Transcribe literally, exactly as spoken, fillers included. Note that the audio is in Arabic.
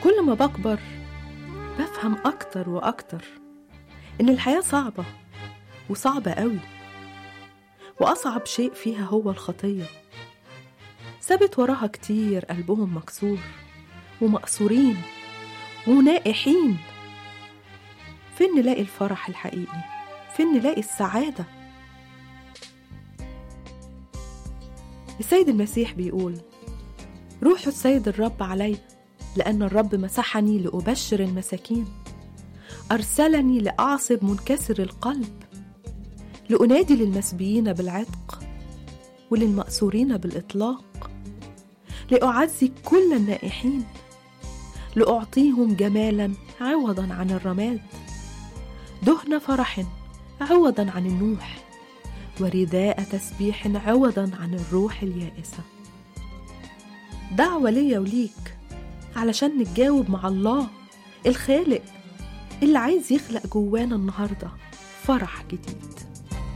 وكل ما بكبر بفهم أكتر وأكتر إن الحياة صعبة وصعبة قوي، وأصعب شيء فيها هو الخطية. سابت وراها كتير قلبهم مكسور ومقصورين ونائحين. فين نلاقي الفرح الحقيقي؟ فين نلاقي السعادة؟ السيد المسيح بيقول: روح السيد الرب علي، لأن الرب مسحني لأبشر المساكين، أرسلني لأعصب منكسر القلب، لأنادي للمسبيين بالعتق وللمأسورين بالإطلاق، لأعزي كل النائحين، لأعطيهم جمالا عوضا عن الرماد، دهن فرح عوضا عن النوح، ورداء تسبيح عوضا عن الروح اليائسة. دعوة ليا وليك علشان نتجاوب مع الله الخالق اللي عايز يخلق جوانا النهاردة فرح جديد.